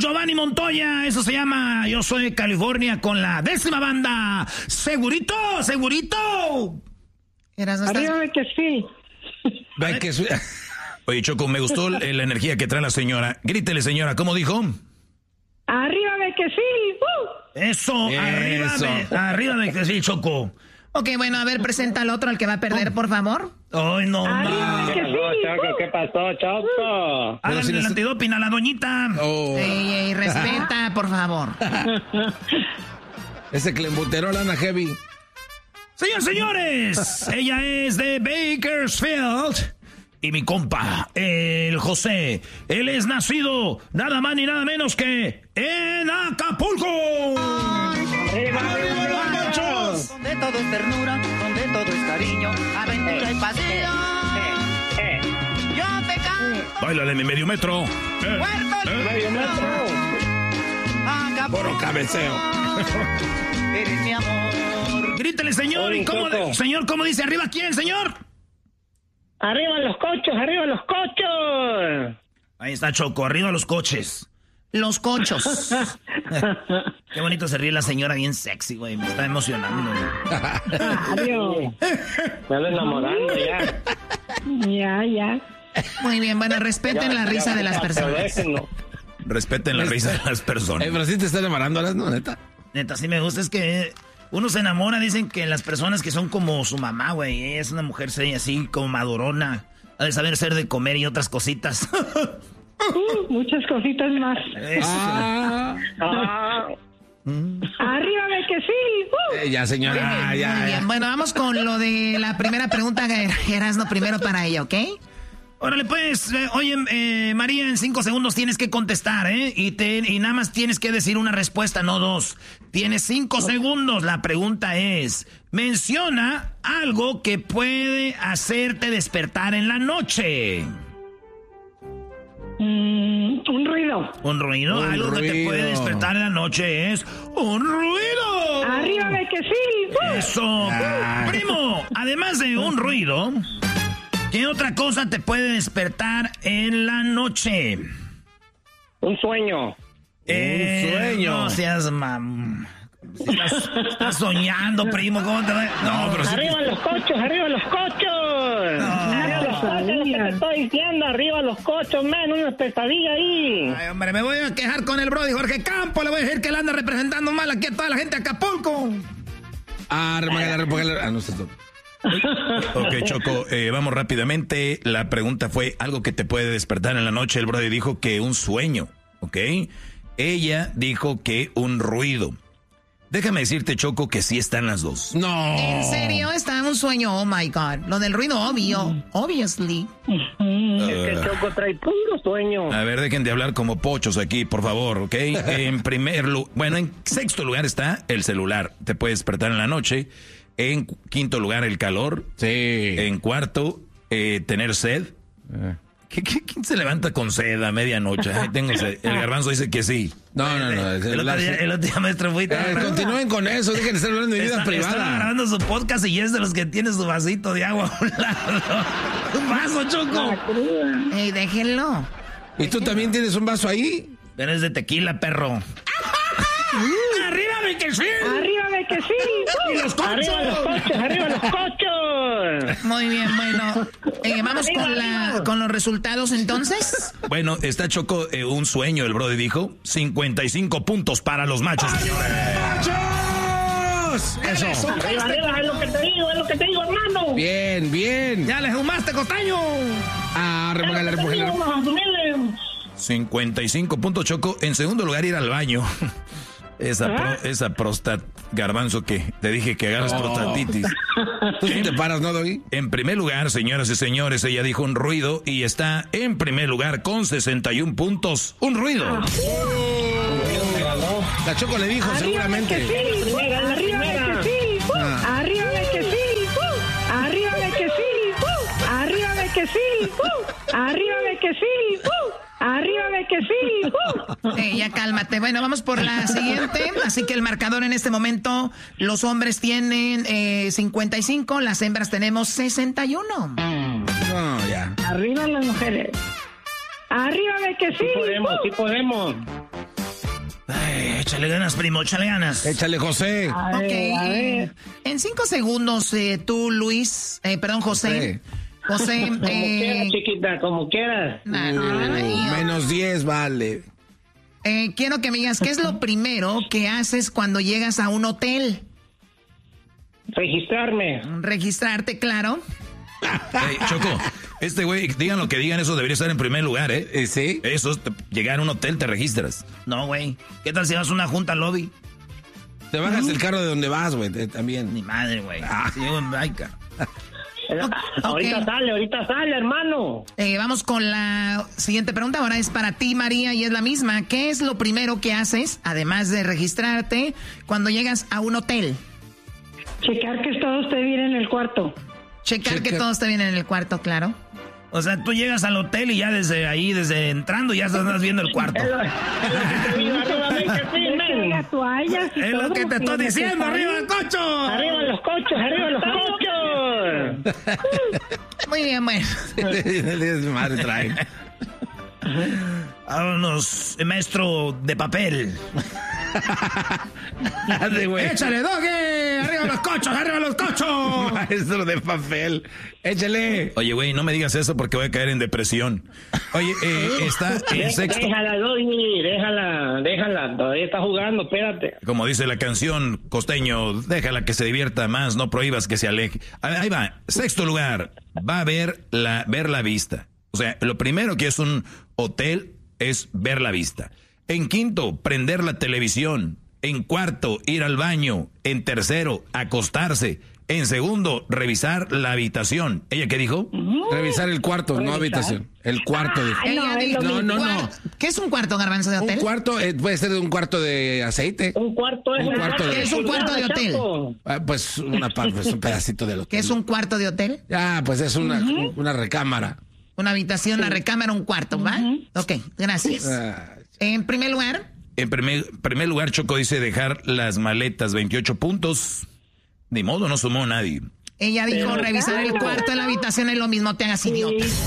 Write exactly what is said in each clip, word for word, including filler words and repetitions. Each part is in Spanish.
Giovanni Montoya. Eso se llama Yo Soy de California con la décima banda. ¡Segurito! ¡Segurito! ¿Eras Arriba de que sí. ¿Ve que sí? Oye, Choco, me gustó la energía que trae la señora. Grítele, señora, ¿cómo dijo? Arriba de que sí. Uh. Eso, Eso. Arriba, de, arriba de que sí, Choco. Ok, bueno, a ver, presenta al otro, al que va a perder, por favor. Ay, no, Arriba de que sí. Choco, ¿qué pasó, Choco? Háganle si el antidoping a la doñita. Oh. Ey, ey, respeta, por favor. Ese que le embuteró la Ana Heavy. Señores, señores, ella es de Bakersfield. Y mi compa, el José, él es nacido nada más ni nada menos que en Acapulco. ¡Arriba, muchachos! Donde todo es ternura, donde todo es cariño, aventura y pasión. Eh, eh, eh. Yo te canto. Báilale mi medio metro. Eh, Puerto eh, medio metro. Acapulco. Puro cabeceo. Eres mi amor. Grítele, señor. ¿Y cómo, señor, ¿cómo dice arriba quién, señor? ¡Arriba los cochos! ¡Arriba los cochos! Ahí está, Choco, arriba los coches. Los cochos. Qué bonito se ríe la señora, bien sexy, güey. Me está emocionando. Adiós. Me ando enamorando ya. Ya, ya. Muy bien, bueno, respeten ya, la ya, risa ya, de las personas. Respeten la risa de las personas. Eh, pero sí te están enamorando, ¿no, neta? Neta, sí me gusta, es que... Uno se enamora, dicen que las personas que son como su mamá, güey. Es una mujer así como madurona. Ha de saber ser de comer y otras cositas. Uh, muchas cositas más. Ah. Ah. Arriba de que sí. Uh. Eh, ya, señora, muy ya, muy bien. ya. Bueno, vamos con lo de la primera pregunta, Erasmo, primero para ella, ¿ok? Órale, pues, eh, oye, eh, María, en cinco segundos tienes que contestar, ¿eh? Y, te, y nada más tienes que decir una respuesta, no dos. Tienes cinco segundos. La pregunta es, menciona algo que puede hacerte despertar en la noche. Mm, un ruido. ¿Un ruido? Un algo ruido. que te puede despertar en la noche es un ruido. Arriba de que sí. Uh. Eso. Ah. Primo, además de un ruido... ¿Qué otra cosa te puede despertar en la noche? Un sueño. Eh, Un sueño. No seas mam... Si estás, estás soñando, primo. ¿Cómo te va? No, pero sí. ¡Arriba los cochos! ¡Arriba los cochos! No. ¡Arriba los cochos! Lo que te estoy diciendo. ¡Arriba los cochos, man! Una pesadilla ahí. Ay, hombre, me voy a quejar con el brody Jorge Campo. Le voy a decir que él anda representando mal aquí a toda la gente de Acapulco. Ah, remagala, remagala. Ah, no sé todo. Ok, Choco, eh, vamos rápidamente. La pregunta fue algo que te puede despertar en la noche. El brody dijo que un sueño, ¿ok? Ella dijo que un ruido. Déjame decirte, Choco, que sí están las dos. No. ¿En serio? Está en un sueño, oh my God. Lo del ruido, obvio, obviously. Uh, es que Choco trae puro sueño. A ver, dejen de hablar como pochos aquí, por favor, ¿ok? En primer lugar, bueno, en sexto lugar está el celular. Te puede despertar en la noche. En quinto lugar, el calor. Sí. En cuarto, eh, tener sed. Eh. ¿Qué, qué, ¿Quién se levanta con sed a medianoche? Ay, tengo sed. El garbanzo dice que sí. No, no, no. El, el, otro, día, el otro día, maestro, fui... Eh, continúen con eso, dejen de estar hablando de vida está, privada. Estaba grabando su podcast y es de los que tiene su vasito de agua a un lado. Un vaso, Choco. Ey, déjenlo. ¿Y tú también tienes un vaso ahí? Pero es de tequila, perro. ¡Arriba de que sí! ¡Arriba de que sí! ¡Y los cochos! ¡Arriba los cochos! ¡Arriba los cochos! Muy bien, bueno. Eh, vamos con, la, con los resultados entonces. Bueno, está Choco, eh, un sueño, el brody dijo. cincuenta y cinco puntos para los machos, señores. ¡Machos! Eso. Arriba, arriba, es lo que te digo, es lo que te digo, hermano. Bien, bien. ¡Ya le fumaste, costaño! Ah, remójala, remójala. cincuenta y cinco puntos, Choco. En segundo lugar, ir al baño. Esa, pro, esa prostat garbanzo que te dije que agarras oh. prostatitis. ¿Tú sí te paras, no, Doggy? En primer lugar, señoras y señores, ella dijo un ruido y está en primer lugar con sesenta y uno puntos. ¡Un ruido! Oh. La Choco le dijo, arriba seguramente. De que sí, arriba de que sí, uh, ah. arriba de que sí, uh, arriba de que sí, uh, arriba de que sí, uh, arriba de que sí, uh. ¡Arriba de que sí! Uh. Eh, ya cálmate. Bueno, vamos por la siguiente. Así que el marcador en este momento, los hombres tienen eh, cincuenta y cinco, las hembras tenemos sesenta y uno. No, ya. Arriba las mujeres. ¡Arriba de que sí! Sí podemos, sí podemos. Ay, échale ganas, primo, échale ganas. Échale, José. A Ok, ver, a eh, ver. en cinco segundos, eh, tú, Luis, eh, perdón, José. José, Como quieras, eh, chiquita, como quieras. nah, no, no, no, Uh, menos diez, vale. eh, quiero que me digas, ¿qué es lo primero que haces cuando llegas a un hotel? Registrarme. Registrarte, claro. Ey, Choco, este güey, digan lo que digan, eso debería estar en primer lugar, ¿eh? Eh, ¿Sí? Eso, es, te- llegar a un hotel, te registras. No, güey. ¿Qué tal si vas a una junta al lobby? Te bajas el carro de donde vas, güey, eh, también. Ni madre, güey. Si llego en Baica. Ahorita ok. sale, ahorita sale, hermano. Eh, vamos con la siguiente pregunta. Ahora es para ti, María, y es la misma. ¿Qué es lo primero que haces, además de registrarte, cuando llegas a un hotel? Checar que todo esté bien en el cuarto. Checar Checa- que todo esté bien en el cuarto, claro. O sea, tú llegas al hotel y ya desde ahí, desde entrando, ya estás viendo el cuarto. Es lo, es lo que te digo, arriba de que sí, Deje men. las toallas y Es lo todo, que te estoy lo diciendo, necesario. arriba el cocho. Arriba los cochos, arriba los cochos. Muy bien, bueno. Madre trae. Vámonos, maestro de papel. Dale, güey. ¡Échale, doge! ¡Arriba los cochos, arriba los cochos! Maestro de papel. Échale. Oye, güey, no me digas eso porque voy a caer en depresión. Oye, eh, está en sexto. Déjala, Doggy, déjala, déjala. Todavía está jugando, espérate. Como dice la canción, costeño, déjala que se divierta más, no prohíbas que se aleje. Ahí va, sexto lugar, va a ver la, ver la vista. O sea, lo primero que es un hotel es ver la vista. En quinto, prender la televisión. En cuarto, ir al baño. En tercero, acostarse. En segundo, revisar la habitación. ¿Ella qué dijo? Revisar el cuarto, no habitación. El cuarto. dijo. Ay, no, Ella es dijo, lo No, no, no. cuar- ¿Qué es un cuarto, garbanzo, de Un hotel? cuarto eh, puede ser un cuarto de aceite. Un cuarto es Un cuarto de- Es un cuarto de hotel. Chapo. Ah, pues una parte, pues un pedacito del hotel. ¿Qué es un cuarto de hotel? Ah, pues es una, una recámara. Una habitación, una recámara, un cuarto, ¿va? Ok, gracias. Ah, En primer lugar, En primer, primer lugar, Choco dice dejar las maletas, veintiocho puntos. Ni modo, no sumó nadie. ella dijo revisar el cuarto en la habitación es lo mismo, te hagas idiota. eso,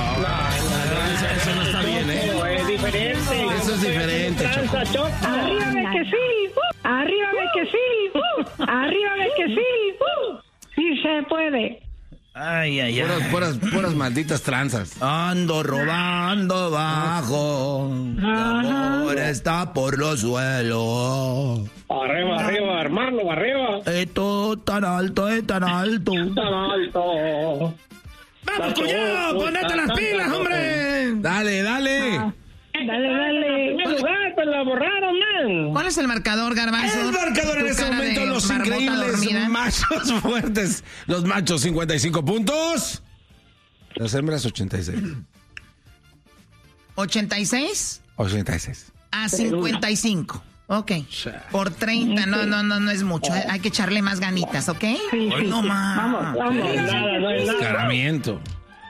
eso no está bien, ¿eh? Pero es diferente. Eso es diferente, Tranza, Choco. Arriba de que sí, uh, arriba de que sí, uh, arriba de que sí, uh, sí se puede. Ay, ay, ay. Puras, puras, puras malditas tranzas. Ando robando bajo, mi amor está por los suelos. Arriba, arriba, hermano, arriba. Esto tan alto, es tan alto. Tan alto. ¡Vamos, cuñado! ¡Ponete las pilas, hombre! Dale, dale. Dale, dale. En primer lugar, pues la borraron, man. ¿Cuál es el marcador, garbanzo? El marcador en Tu este cara momento, de los marmota increíbles dormida. machos fuertes. Los machos, cincuenta y cinco puntos. Las hembras, ochenta y seis. ¿ochenta y seis? ochenta y seis. A cincuenta y cinco. Ok. Por treinta, no, no, no, no es mucho. Hay que echarle más ganitas, ¿ok? Sí, Ay, sí, no sí. más. Vamos, vamos. No hay nada, no hay nada. Escaramiento.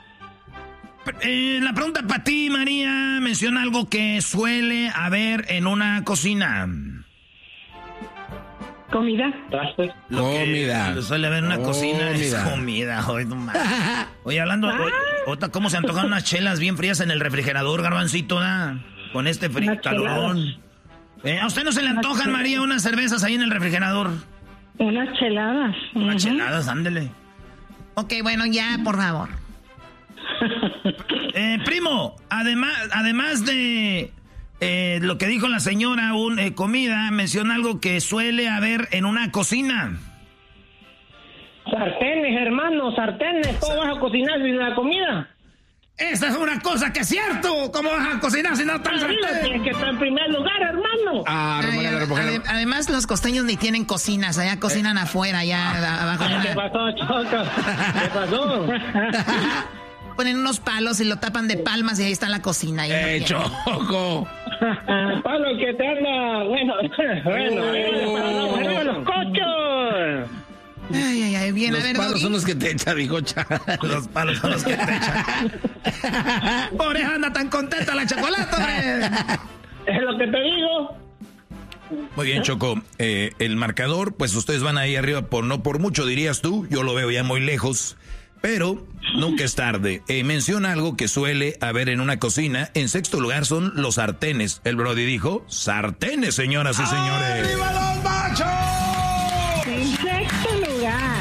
Eh, la pregunta para ti, María, menciona algo que suele haber en una cocina. Comida. Trastes. Lo que Comida. suele haber en una cocina es Comida. comida. Oye, no mames. Oye, hablando, oye, ahorita cómo se antojan unas chelas bien frías en el refrigerador, garbancito, ¿da? Con este frío, Unas calorón. Eh, ¿A usted no se le antojan, María, unas cervezas ahí en el refrigerador? Unas cheladas. Unas Ujú. cheladas, ándele. Ok, bueno, ya, por favor. Eh, primo, además, además de eh, lo que dijo la señora, un, eh, comida, menciona algo que suele haber en una cocina. Sartenes, hermano, sartenes. ¿Cómo vas a cocinar sin la comida? Esa es una cosa que es cierto. ¿Cómo vas a cocinar si no están Arriba, sartén? tienes que estar en primer lugar, hermano. Ah, Ay, remójala, ade- remójala. además, los costeños ni tienen cocinas, allá cocinan afuera, allá abajo. de ¿Qué una- pasó, Choco? ¿Qué pasó? Ponen unos palos y lo tapan de palmas y ahí está la cocina. ahí no ¡Eh, tienen. Choco! Pablo, que te anda. Bueno, bueno, arriba, arriba los cochos. Ay, ay, ay, bien, a Los ver, palos Doggy. son los que te echa, bigocha. Los palos son los que te echan. Por eso anda tan contenta la chocolate, hombre. Es lo que te digo. Muy bien, Choco. Eh, el marcador, pues ustedes van ahí arriba por no por mucho, dirías tú. Yo lo veo ya muy lejos. Pero nunca es tarde. Eh, menciona algo que suele haber en una cocina. En sexto lugar son los sartenes. El Brody dijo, sartenes, señoras y señores. ¡Arriba los machos! En sexto lugar.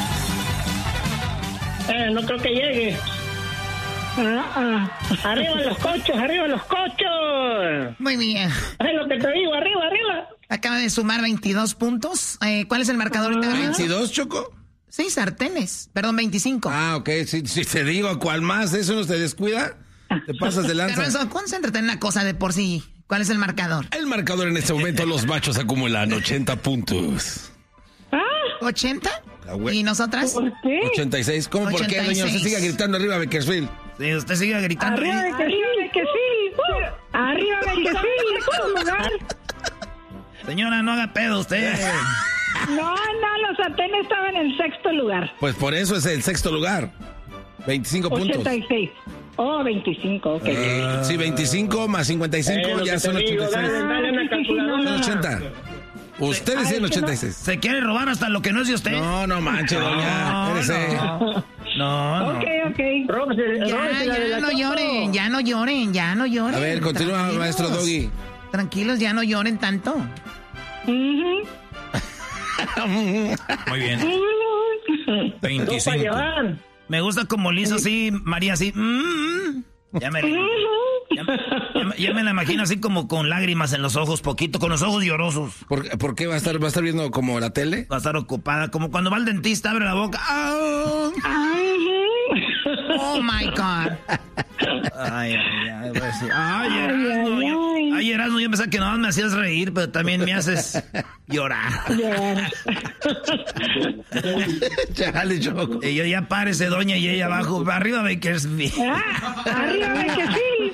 Eh, no creo que llegue. Ah, ah. Arriba los cochos, arriba los cochos. Muy bien. Es lo que te digo, arriba, arriba. Acaba de sumar veintidós puntos. Eh, ¿Cuál es el marcador ahorita, Garbanzo? ¿veintidós, Choco? Sí, sartenes. Perdón, veinticinco. Ah, ok. Si, si te digo cuál más, eso no te descuida, te pasas de lanza. Garbanzo, concéntrate en una cosa de por sí. ¿Cuál es el marcador? El marcador en este momento, los machos acumulan ochenta puntos. ¿ochenta? Ah, güey. ¿Y nosotras? ¿Por qué? ochenta y seis. ¿Cómo por qué, ochenta y doña? Usted seis. siga gritando arriba, Bakersfield. Sí, usted sigue gritando. Arriba de que sí, de que sí. Uh, arriba de que sí. Uh, lugar. Señora, no haga pedo usted. No, no, los sartenes estaban en el sexto lugar. Pues por eso es el sexto lugar. veinticinco puntos. ochenta y seis. Oh, veinticinco, ok. Ah, sí, veinticinco más cincuenta y cinco Eh, lo ya que son te digo, ochenta y seis. dale, dale una Son calculadora. ochenta. Ustedes tienen ochenta y seis. Se quiere robar hasta lo que no es de usted. No, no manche, doña. No, Espérese. no. No, no. Ok, ok. Róbese- róbese Ya, la de ya la no Choco. lloren, ya no lloren, ya no lloren. A ver, continúa, Tranquilos. maestro Doggy. Tranquilos, ya no lloren tanto. Ujú. Muy bien. Ujú. Dos para veinticinco. llevar. Me gusta como le hizo así, María, así. mm, ya, me, ya, ya me- ya me la imagino así como con lágrimas en los ojos, poquito, con los ojos llorosos. ¿Por, por qué va a estar, va a estar viendo como la tele? Va a estar ocupada, como cuando va al dentista, abre la boca. ¡Ah! Oh my God. Ay, ay, ay, voy a decir, ay, Ay, Erasmo, ay, yo- ay. ay, Erasmo, yo pensaba que nada más me hacías reír, pero también me haces llorar. Bien. Chale, Choco. Y yo ya párese, doña, y ella abajo, arriba Bakersfield. Ah, arriba de que sí.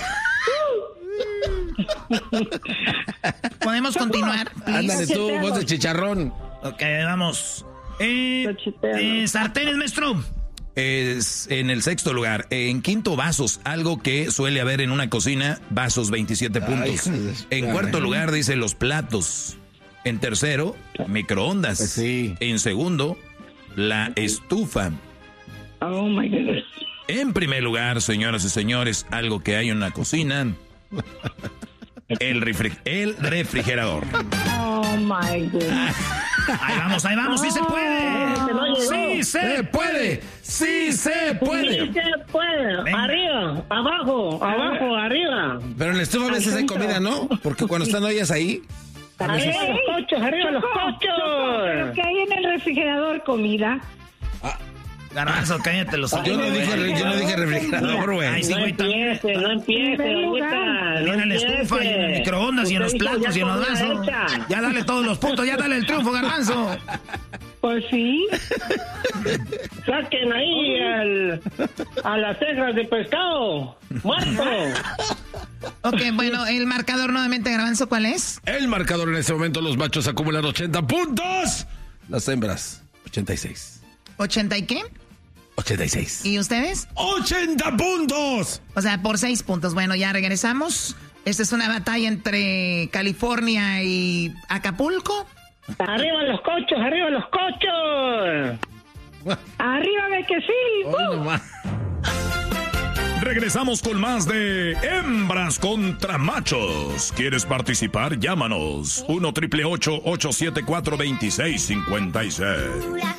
Uh, ¿Podemos continuar, please? Ándale tú, voz de chicharrón. Ok, vamos. Eh, Cachitero. eh, sartenes, maestro. Es en el sexto lugar. En quinto, vasos. Algo que suele haber en una cocina. Vasos, veintisiete puntos. hijo de su- En cuarto lugar, dice los platos. En tercero, microondas. Pues sí. En segundo, la estufa. Oh my goodness. En primer lugar, señoras y señores, algo que hay en una cocina. El, refri- el refrigerador. Oh my goodness. Ahí vamos, ahí vamos, sí se puede. Sí se puede. Sí se Sí puede. se puede. Venga. Arriba, abajo, abajo, arriba. Pero en la estufa a veces hay comida, ¿no? Porque cuando están ollas ahí. Arriba los cochos, arriba los Pero cochos. que hay en el refrigerador comida. Garbanzo, cállate los ojos. Yo no dije, yo no dije refrigerador, güey. Ay, sí, No güey, también. empiece, no empiece, Primer lugar. doñita. Viene en la estufa y en el microondas y en los Usted dijo platos y en ya los comida vasos. hecha. Ya dale todos los puntos, ya dale el triunfo, Garbanzo. Pues sí. Saquen ahí al, a las cejas de pescado. Muerto. Ok, bueno, el marcador nuevamente, Garbanzo, ¿cuál es? El marcador en este momento, los machos acumulan ochenta puntos. Las hembras, ochenta y seis. ¿ochenta y qué? ochenta y seis. ¿Y ustedes? ¡ochenta puntos! O sea, por seis puntos. Bueno, ya regresamos. Esta es una batalla entre California y Acapulco. Arriba los cochos, arriba los cochos. Arriba de que sí. Hoy nomás. Regresamos con más de Hembras contra Machos. ¿Quieres participar? Llámanos. uno triple ocho, ocho siete cuatro, dos seis cinco seis.